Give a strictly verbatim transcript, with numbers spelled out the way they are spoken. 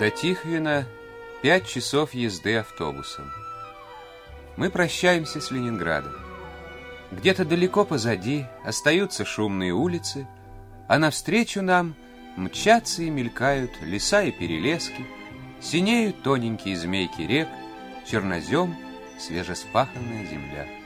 До Тихвина пять часов езды автобусом. Мы прощаемся с Ленинградом. Где-то далеко позади остаются шумные улицы, а навстречу нам мчатся и мелькают леса и перелески, синеют тоненькие змейки рек, чернозем, свежеспаханная земля.